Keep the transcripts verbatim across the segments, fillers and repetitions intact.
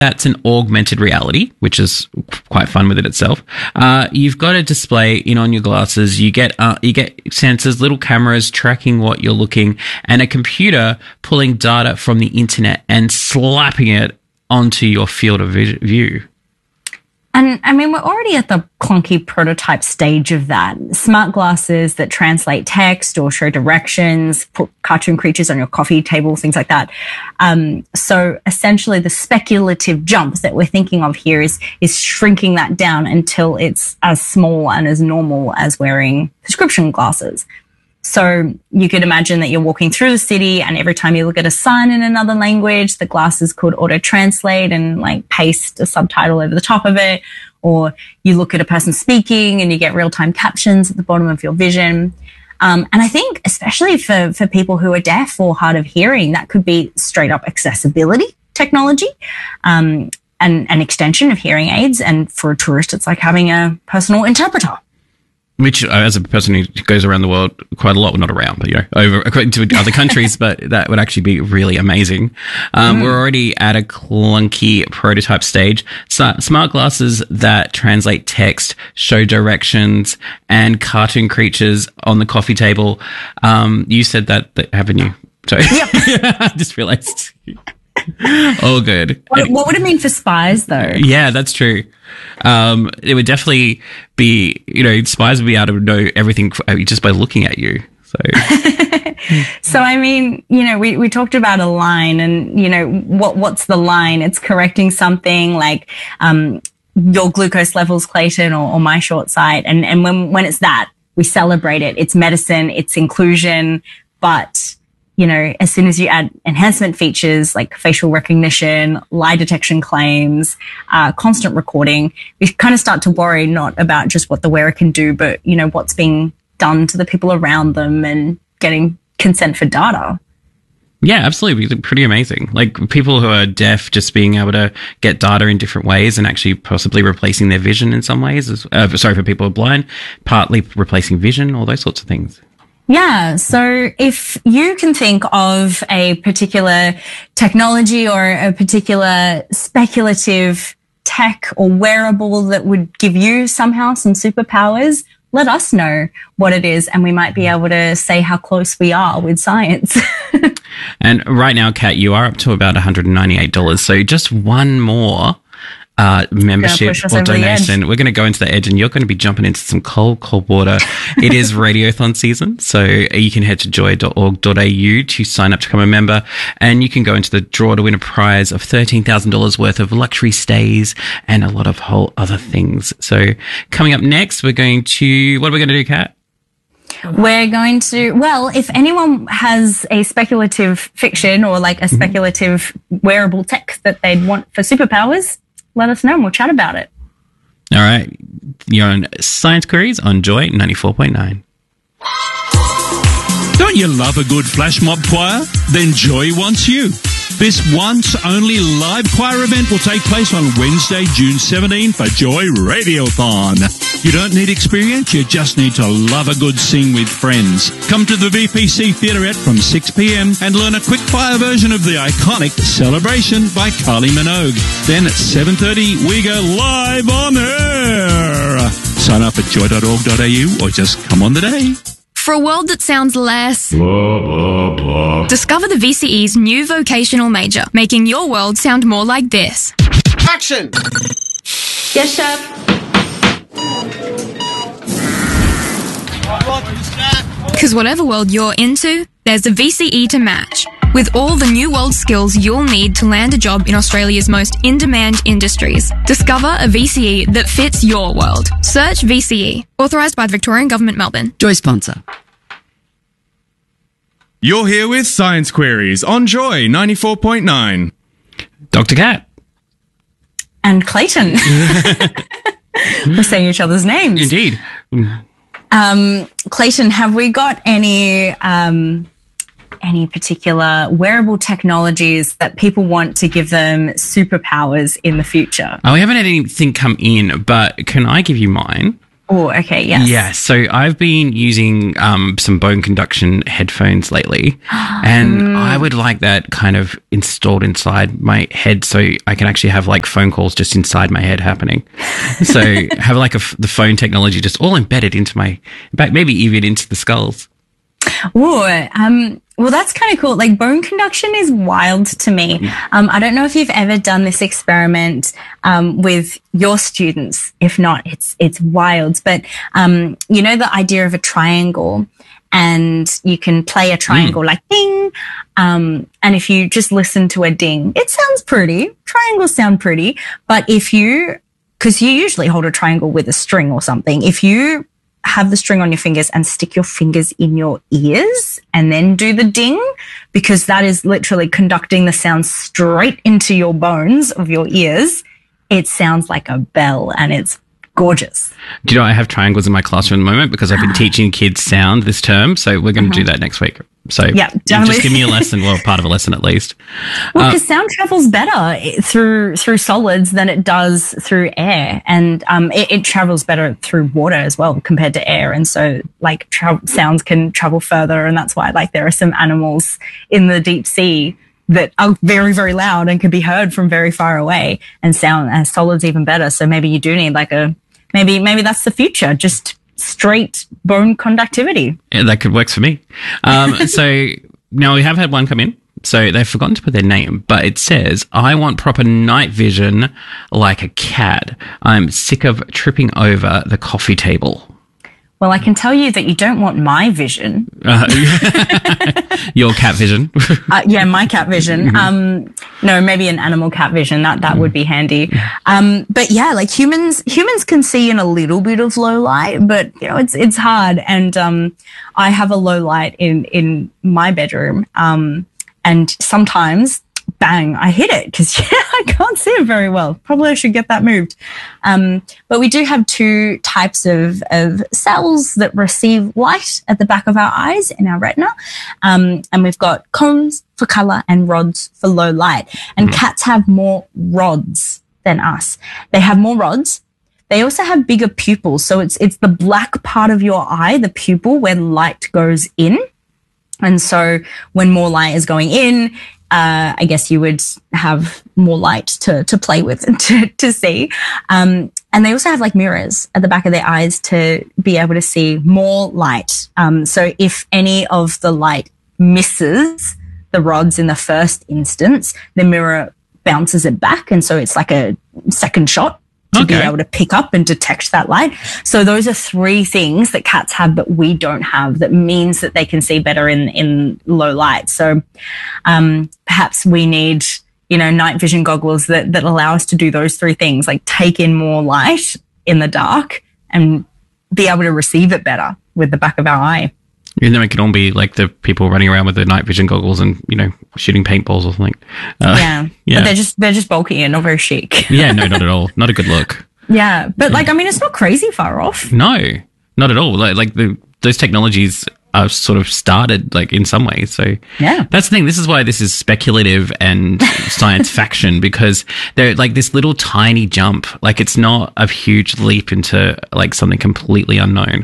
That's an augmented reality, which is quite fun within itself. Uh, you've got a display in on your glasses. You get uh, you get sensors, little cameras tracking what you're looking, and a computer pulling data from the internet and slapping it onto your field of view. And I mean, we're already at the clunky prototype stage of that. Smart glasses that translate text or show directions, put cartoon creatures on your coffee table, things like that. Um, so essentially the speculative jump that we're thinking of here is, is shrinking that down until it's as small and as normal as wearing prescription glasses. So you could imagine that you're walking through the city and every time you look at a sign in another language, the glasses could auto-translate and like paste a subtitle over the top of it. Or you look at a person speaking and you get real-time captions at the bottom of your vision. Um, and I think especially for, for people who are deaf or hard of hearing, that could be straight up accessibility technology, um, and an extension of hearing aids. And for a tourist, it's like having a personal interpreter. Which, uh, as a person who goes around the world quite a lot, well, not around, but, you know, over according to other countries, but that would actually be really amazing. Um, mm. We're already at a clunky prototype stage. So, smart glasses that translate text, show directions, and cartoon creatures on the coffee table. Um, you said that, that haven't you? Sorry. Yep. I just realized. Oh, good. What, what would it mean for spies, though? Yeah, that's true. Um, it would definitely be, you know, spies would be able to know everything just by looking at you. So, so I mean, you know, we, we talked about a line and, you know, what, what's the line? It's correcting something like, um, your glucose levels, Clayton, or, or my short sight. And, and when, when it's that, we celebrate it. It's medicine, it's inclusion, but you know, as soon as you add enhancement features like facial recognition, lie detection claims, uh, constant recording, we kind of start to worry not about just what the wearer can do, but, you know, what's being done to the people around them and getting consent for data. Yeah, absolutely. Pretty amazing. Like people who are deaf just being able to get data in different ways and actually possibly replacing their vision in some ways. Uh, sorry, for people who are blind, partly replacing vision, all those sorts of things. Yeah. So if you can think of a particular technology or a particular speculative tech or wearable that would give you somehow some superpowers, let us know what it is and we might be able to say how close we are with science. And right now, Kat, you are up to about one hundred ninety-eight dollars. So just one more Uh, membership or donation. We're going to go into the edge and you're going to be jumping into some cold, cold water. It is Radiothon season. So you can head to joy dot org dot a u to sign up to become a member and you can go into the draw to win a prize of thirteen thousand dollars worth of luxury stays and a lot of whole other things. So coming up next, we're going to, what are we going to do, Kat? We're going to, well, if anyone has a speculative fiction or like a speculative mm-hmm. wearable tech that they'd want for superpowers, let us know and we'll chat about it. All right. You're on Science Queries on Joy ninety-four point nine. Don't you love a good flash mob choir? Then Joy wants you. This once-only live choir event will take place on Wednesday, June seventeenth for Joy Radiothon. You don't need experience, you just need to love a good sing with friends. Come to the V P C Theaterette from six p.m. and learn a quick-fire version of the iconic Celebration by Kylie Minogue. Then at seven thirty, we go live on air. Sign up at joy dot org dot a u or just come on the day. For a world that sounds less... Blah, blah, blah. Discover the V C E's new vocational major, making your world sound more like this. Action! Yes, chef. Because whatever world you're into, there's a V C E to match. With all the new world skills you'll need to land a job in Australia's most in-demand industries. Discover a V C E that fits your world. Search V C E. Authorised by the Victorian Government, Melbourne. Joy sponsor. You're here with Science Queries on Joy ninety-four point nine. Doctor Cat. And Clayton. We're saying each other's names. Indeed. Um, Clayton, have we got any... Um, any particular wearable technologies that people want to give them superpowers in the future? Oh, we haven't had anything come in, but can I give you mine? Oh, okay, yes. Yeah, so I've been using um, some bone conduction headphones lately, and mm. I would like that kind of installed inside my head so I can actually have like phone calls just inside my head happening. So have like a, the phone technology just all embedded into my back, maybe even into the skulls. Oh, um, well, that's kind of cool. Like bone conduction is wild to me. Um, I don't know if you've ever done this experiment um, with your students. If not, it's it's wild. But um, you know the idea of a triangle, and you can play a triangle mm. like ding. Um, and if you just listen to a ding, it sounds pretty. Triangles sound pretty. But if you, because you usually hold a triangle with a string or something, if you have the string on your fingers and stick your fingers in your ears and then do the ding, because that is literally conducting the sound straight into your bones of your ears. It sounds like a bell and it's gorgeous. Do you know, I have triangles in my classroom at the moment because I've been teaching kids sound this term. So we're going to uh-huh. do that next week. So yeah, just give me a lesson, well, part of a lesson at least. Well, because uh, sound travels better through through solids than it does through air, and um, it, it travels better through water as well compared to air. And so, like, tra- sounds can travel further, and that's why, like, there are some animals in the deep sea that are very, very loud and can be heard from very far away, and sound and solids even better. So maybe you do need like a maybe maybe that's the future. Just straight bone conductivity. Yeah, that could work for me. Um, so now we have had one come in. So they've forgotten to put their name, but it says, I want proper night vision like a cat. I'm sick of tripping over the coffee table. Well, I can tell you that you don't want my vision. Uh, your cat vision. uh, yeah, my cat vision. Um, no, maybe an animal cat vision. That that would be handy. Um, but yeah, like humans, humans can see in a little bit of low light, but you know, it's it's hard. And um, I have a low light in in my bedroom, um, and sometimes, bang, I hit it because yeah, I can't see it very well. Probably I should get that moved. Um, but we do have two types of, of cells that receive light at the back of our eyes in our retina. Um, and we've got cones for color and rods for low light. And mm. cats have more rods than us. They have more rods. They also have bigger pupils. So it's, it's the black part of your eye, the pupil, where light goes in. And so when more light is going in, Uh, I guess you would have more light to, to play with and to, to see. Um, and they also have like mirrors at the back of their eyes to be able to see more light. Um, so if any of the light misses the rods in the first instance, the mirror bounces it back. And so it's like a second shot to okay. be able to pick up and detect that light. So those are three things that cats have that we don't have, that means that they can see better in, in low light. So, um, perhaps we need, you know, night vision goggles that, that allow us to do those three things, like take in more light in the dark and be able to receive it better with the back of our eye. And then we can all be like the people running around with the night vision goggles and, you know, shooting paintballs or something. Uh, yeah. yeah. But they're just, they're just bulky and not very chic. yeah, no, not at all. Not a good look. Yeah. But like, I mean, it's not crazy far off. No, not at all. Like, like the, those technologies are sort of started like in some ways. So yeah, that's the thing. This is why this is speculative and science fiction, because they're like this little tiny jump. Like it's not a huge leap into like something completely unknown.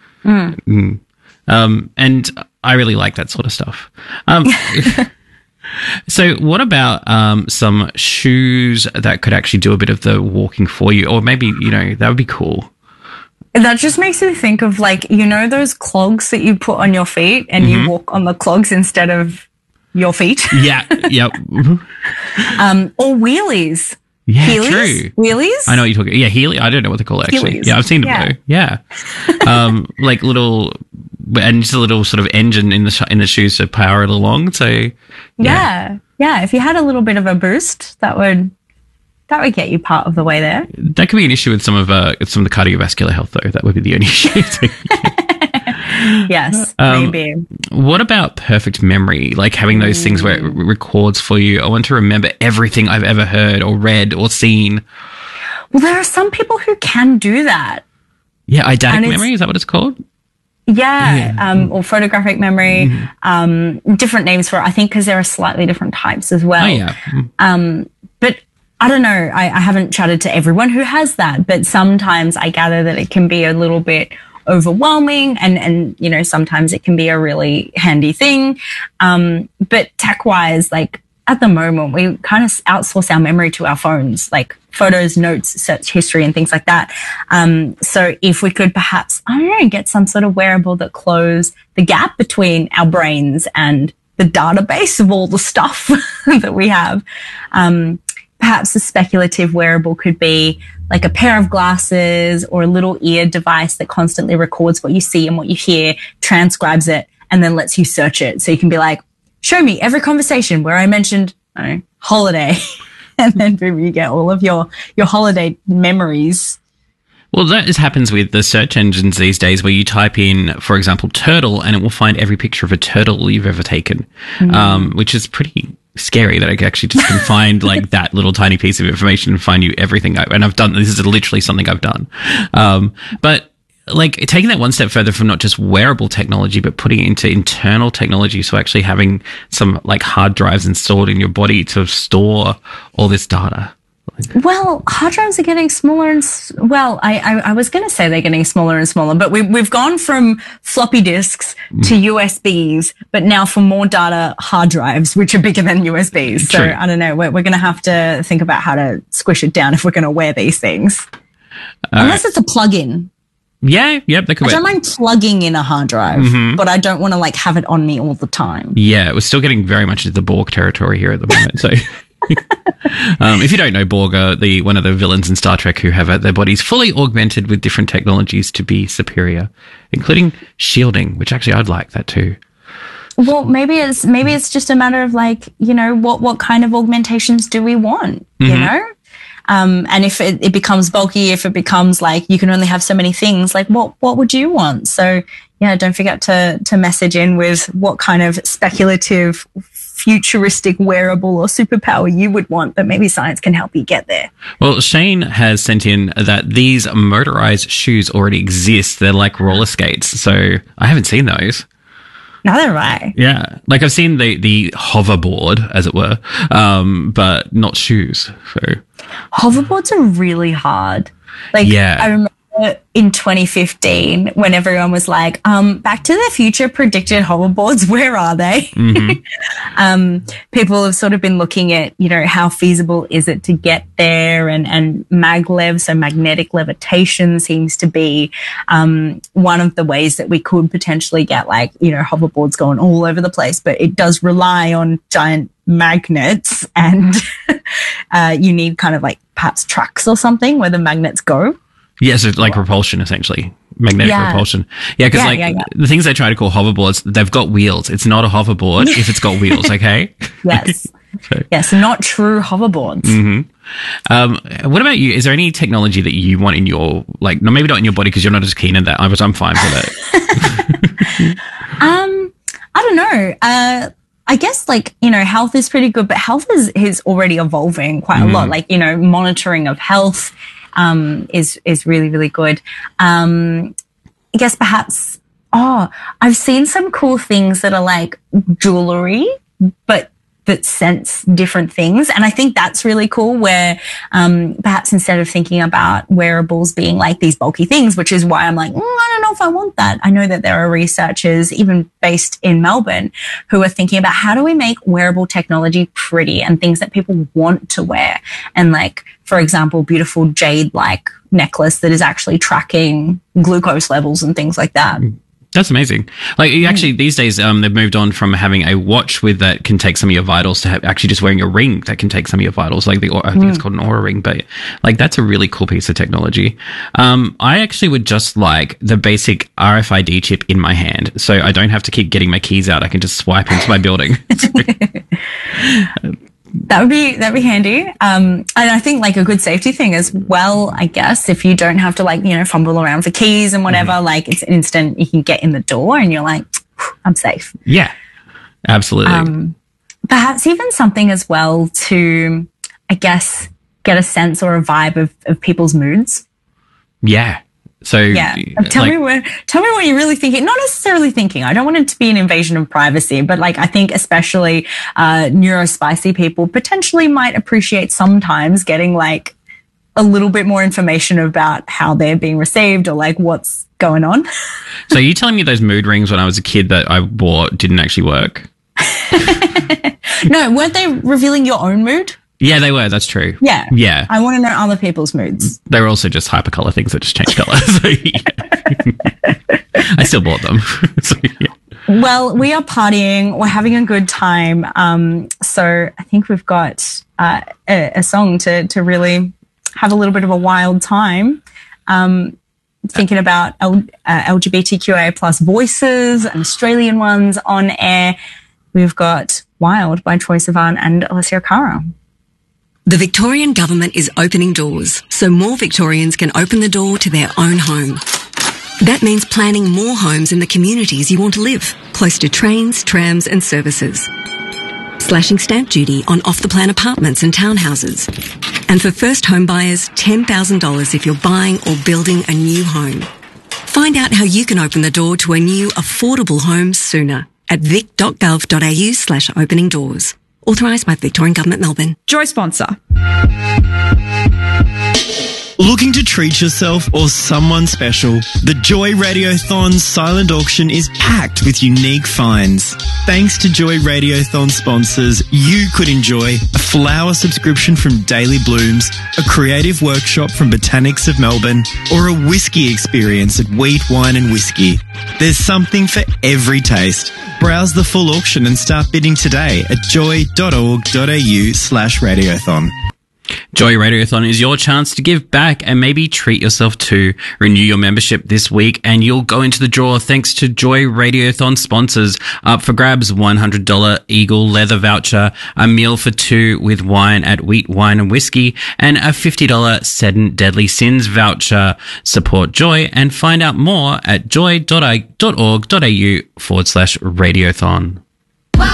Mm. Mm. Um, and I really like that sort of stuff. Um, so what about um, some shoes that could actually do a bit of the walking for you? Or maybe, you know, that would be cool. That just makes me think of like, you know, those clogs that you put on your feet and mm-hmm. you walk on the clogs instead of your feet? Yeah, yep. um, or wheelies. Yeah, Heelys? true. Wheelies? I know what you're talking. Yeah, Heely. I don't know what they're called actually. Heelys. Yeah, I've seen them yeah. though. Yeah, um, like little, and just a little sort of engine in the sh- in the shoes to power it along. So yeah. yeah, yeah. If you had a little bit of a boost, that would that would get you part of the way there. That could be an issue with some of uh some of the cardiovascular health though. That would be the only issue. Yes, um, maybe. What about perfect memory? Like having those mm. things where it r- records for you. I want to remember everything I've ever heard or read or seen. Well, there are some people who can do that. Yeah, eidetic memory, is that what it's called? Yeah, yeah. Um, or photographic memory. Mm-hmm. Um, different names for it, I think, because there are slightly different types as well. Oh, yeah. Mm. Um, but I don't know. I, I haven't chatted to everyone who has that, but sometimes I gather that it can be a little bit overwhelming and, and, you know, sometimes it can be a really handy thing. Um, but tech wise, like at the moment, we kind of outsource our memory to our phones, like photos, notes, search history and things like that. Um, so if we could perhaps, I don't know, get some sort of wearable that close the gap between our brains and the database of all the stuff that we have. Um, perhaps a speculative wearable could be like a pair of glasses or a little ear device that constantly records what you see and what you hear, transcribes it, and then lets you search it. So you can be like, show me every conversation where I mentioned, I don't know, holiday. And then boom, you get all of your, your holiday memories. Well, that just happens with the search engines these days where you type in, for example, turtle, and it will find every picture of a turtle you've ever taken, mm. um, which is pretty scary that I actually just can find like that little tiny piece of information and find you everything. I, and I've done, this is literally something I've done. Um, but like taking that one step further from not just wearable technology, but putting it into internal technology. So actually having some like hard drives installed in your body to store all this data. Well, hard drives are getting smaller and, well, I, I, I was going to say they're getting smaller and smaller, but we, we've gone from floppy disks mm. to U S Bs, but now for more data, hard drives, which are bigger than U S Bs. So True. I don't know, we're, we're going to have to think about how to squish it down if we're going to wear these things. All Unless right. it's a plug-in. Yeah, yep. That could I don't mind plugging in a hard drive, mm-hmm. but I don't want to like have it on me all the time. Yeah, we're still getting very much into the Borg territory here at the moment, so... um, if you don't know, Borg are the one of the villains in Star Trek who have uh, their bodies fully augmented with different technologies to be superior, including shielding, which actually I'd like that too. Well, maybe it's maybe it's just a matter of like, you know, what what kind of augmentations do we want, mm-hmm. you know? Um, and if it, it becomes bulky, if it becomes like you can only have so many things, like what what would you want? So yeah, don't forget to to message in with what kind of speculative futuristic wearable or superpower you would want, but maybe science can help you get there. Well, Shane has sent in that these motorized shoes already exist. They're like roller skates. So I haven't seen those. Neither have I. Yeah. Like I've seen the, the hoverboard, as it were, um, but not shoes. So hoverboards are really hard. Like yeah. I remember in twenty fifteen when everyone was like, um, Back to the Future predicted hoverboards, where are they? Mm-hmm. um, people have sort of been looking at, you know, how feasible is it to get there, and, and maglev, so magnetic levitation seems to be, um, one of the ways that we could potentially get like, you know, hoverboards going all over the place, but it does rely on giant magnets and, uh, you need kind of like perhaps trucks or something where the magnets go. Yeah, so like propulsion, essentially. Magnetic yeah. propulsion. Yeah, because yeah, like yeah, yeah. the things they try to call hoverboards, they've got wheels. It's not a hoverboard if it's got wheels, okay? Yes. so. Yes, not true hoverboards. Mm-hmm. Um, what about you? Is there any technology that you want in your, like, no, maybe not in your body because you're not as keen on that, but I'm fine with it. um, I don't know. Uh, I guess like, you know, health is pretty good, but health is, is already evolving quite mm. a lot. Like, you know, monitoring of health, um, is, is really, really good. Um, I guess perhaps, oh, I've seen some cool things that are like jewelry, but that sense different things. And I think that's really cool where, um, perhaps instead of thinking about wearables being like these bulky things, which is why I'm like, mm, I don't know if I want that. I know that there are researchers, even based in Melbourne, who are thinking about how do we make wearable technology pretty and things that people want to wear. And like, for example, beautiful jade-like necklace that is actually tracking glucose levels and things like that. That's amazing. Like actually these days, um, they've moved on from having a watch with that can take some of your vitals to have actually just wearing a ring that can take some of your vitals. Like the, I think mm. it's called an Oura ring, but like that's a really cool piece of technology. Um, I actually would just like the basic R F I D chip in my hand. So I don't have to keep getting my keys out. I can just swipe into my building. That would be, that'd be handy. Um, and I think like a good safety thing as well, I guess, if you don't have to like, you know, fumble around for keys and whatever, mm-hmm. like it's instant, you can get in the door and you're like, I'm safe. Yeah, absolutely. Um, perhaps even something as well to, I guess, get a sense or a vibe of, of people's moods. Yeah. So yeah, tell like, me what tell me what you're really thinking. Not necessarily thinking. I don't want it to be an invasion of privacy, but like I think especially uh, neurospicy people potentially might appreciate sometimes getting like a little bit more information about how they're being received or like what's going on. So are you telling me those mood rings when I was a kid that I wore didn't actually work? No, weren't they revealing your own mood? Yeah, they were. That's true. Yeah. Yeah. I want to know other people's moods. They were also just hypercolor things that just change color. So, yeah. I still bought them. So, yeah. Well, we are partying. We're having a good time. Um, so I think we've got uh, a, a song to to really have a little bit of a wild time. Um, thinking about L- uh, L G B T Q I A plus voices and Australian ones on air. We've got Wild by Troye Sivan and Alessia Cara. The Victorian Government is opening doors, so more Victorians can open the door to their own home. That means planning more homes in the communities you want to live, close to trains, trams and services. Slashing stamp duty on off-the-plan apartments and townhouses. And for first home buyers, ten thousand dollars if you're buying or building a new home. Find out how you can open the door to a new affordable home sooner at vic.gov.au slash opening doors. Authorised by the Victorian Government, Melbourne. Joy sponsor. Looking to treat yourself or someone special? The Joy Radiothon's silent auction is packed with unique finds. Thanks to Joy Radiothon sponsors, you could enjoy a flower subscription from Daily Blooms, a creative workshop from Botanics of Melbourne, or a whiskey experience at Wheat, Wine and Whiskey. There's something for every taste. Browse the full auction and start bidding today at joy.org.au slash radiothon. Joy Radiothon is your chance to give back and maybe treat yourself too. Renew your membership this week and you'll go into the draw thanks to Joy Radiothon sponsors. Up for grabs, one hundred dollars Eagle leather voucher, a meal for two with wine at Wheat, Wine and Whiskey, and a fifty dollars Seddon Deadly Sins voucher. Support Joy and find out more at joy.org.au forward slash radiothon.